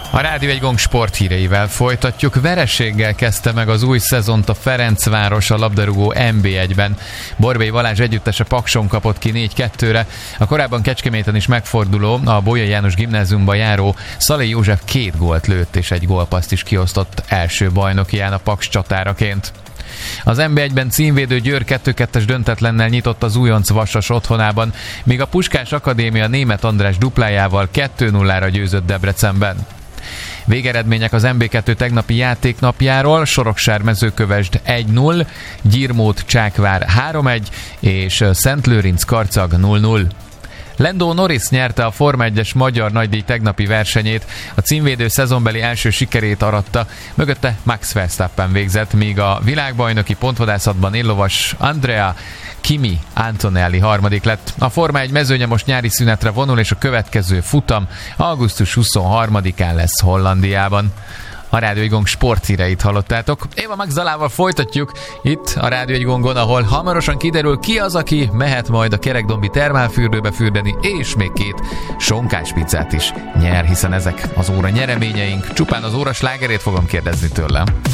A Rádió egy Gong sporthíreivel folytatjuk. Vereséggel kezdte meg az új szezont a Ferencváros a labdarúgó NB1-ben. Borbély Balázs együttese Pakson kapott ki 4-2-re. A korábban Kecskeméten is megforduló, a Bolyai János gimnáziumba járó Szalai József 2 gólt lőtt és 1 gólpasszt is kiosztott első bajnokián a Paks csatáraként. Az NB1-ben címvédő Győr 2-2-es döntetlennel nyitott az újonc Vasas otthonában, míg a Puskás Akadémia Németh András duplájával 2-0-ra győzött Debrecenben. Végeredmények az NB2 tegnapi játéknapjáról: Soroksár Mezőkövesd 1-0, Gyirmót Csákvár 3-1 és Szentlőrinc Karcag 0-0. Lando Norris nyerte a Forma 1-es magyar nagydíj tegnapi versenyét, a címvédő szezonbeli első sikerét aratta, mögötte Max Verstappen végzett, míg a világbajnoki pontvadászatban éllovas Andrea Kimi Antonelli harmadik lett. A Forma 1 mezőnye most nyári szünetre vonul, és a következő futam augusztus 23-án lesz Hollandiában. A Rádió egy Gong sporthíreit hallottátok. Éva Magzalával folytatjuk itt a Rádió egy Gongon, ahol hamarosan kiderül, ki az, aki mehet majd a Kerekdombi termálfürdőbe fürdeni, és még 2 sonkás pizzát is nyer, hiszen ezek az óra nyereményeink. Csupán az óra slágerét fogom kérdezni tőlem.